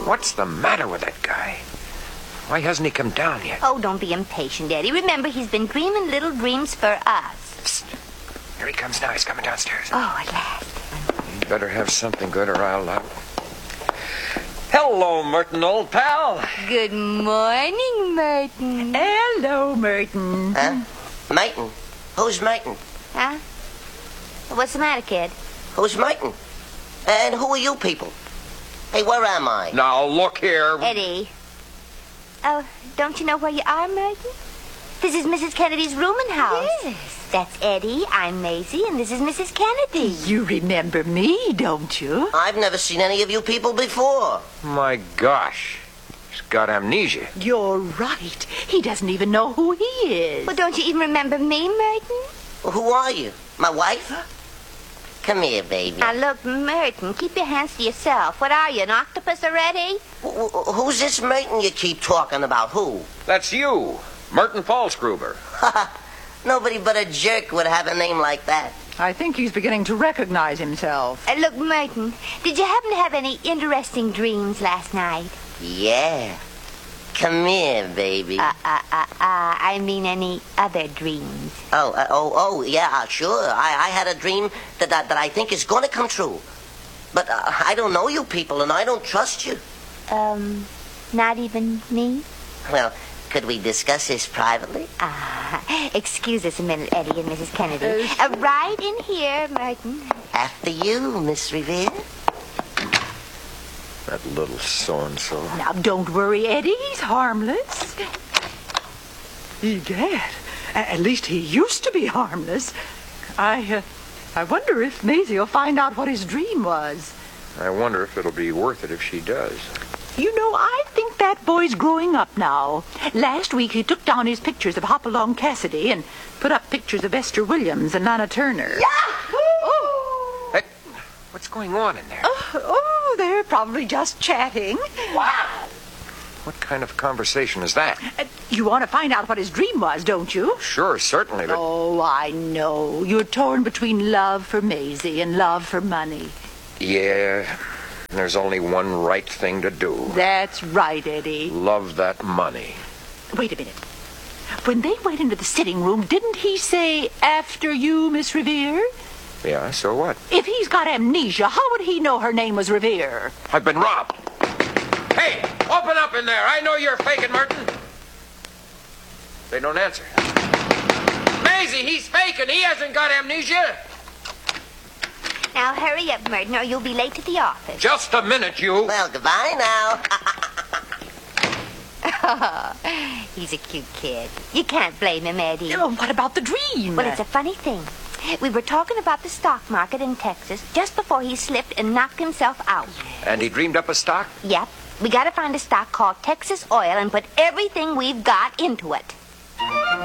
What's the matter with that guy? Why hasn't he come down yet? Oh, don't be impatient, Eddie. Remember, he's been dreaming little dreams for us. Psst. Here he comes now. He's coming downstairs. Oh, at last. You better have something good or I'll... Hello, Merton, old pal. Good morning, Merton. Hello, Merton. Huh? Merton? Who's Merton? Huh? What's the matter, kid? Who's Merton? And who are you people? Hey, where am I? Now, look here. Eddie. Oh, don't you know where you are, Merton? This is Mrs. Kennedy's rooming house. Yes. That's Eddie, I'm Maisie, and this is Mrs. Kennedy. You remember me, don't you? I've never seen any of you people before. My gosh. He's got amnesia. You're right. He doesn't even know who he is. Well, don't you even remember me, Merton? Well, who are you? My wife? Come here, baby. Now, look, Merton, keep your hands to yourself. What are you, an octopus already? Who's this Merton you keep talking about? Who? That's you, Merton Falsgruber. Nobody but a jerk would have a name like that. I think he's beginning to recognize himself. Look, Merton, did you happen to have any interesting dreams last night? Yeah. Come here, baby. I mean any other dreams. Yeah, sure. I had a dream that I think is going to come true. But I don't know you people, and I don't trust you. Not even me? Well, could we discuss this privately? Excuse us a minute, Eddie and Mrs. Kennedy. Right in here, Merton. After you, Miss Revere. That little so-and-so. Now, don't worry, Eddie. He's harmless. Egad. At least he used to be harmless. I wonder if Maisie will find out what his dream was. I wonder if it'll be worth it if she does. You know, I think that boy's growing up now. Last week he took down his pictures of Hopalong Cassidy and put up pictures of Esther Williams and Nana Turner. Yahoo! Oh. Hey, what's going on in there? Oh, they're probably just chatting. Wow! What kind of conversation is that? You want to find out what his dream was, don't you? Sure, certainly, but... Oh, I know. You're torn between love for Maisie and love for money. Yeah, there's only one right thing to do. That's right, Eddie. Love that money. Wait a minute. When they went into the sitting room, didn't he say, after you, Miss Revere? Yeah, so what? If he's got amnesia, how would he know her name was Revere? I've been robbed. Hey, open up in there. I know you're faking, Merton. They don't answer. Maisie, he's faking. He hasn't got amnesia. Now, hurry up, Merton, or you'll be late to the office. Just a minute, you. Well, goodbye now. He's a cute kid. You can't blame him, Eddie. Oh, what about the dream? Well, it's a funny thing. We were talking about the stock market in Texas just before he slipped and knocked himself out. And he dreamed up a stock? Yep. We got to find a stock called Texas Oil and put everything we've got into it.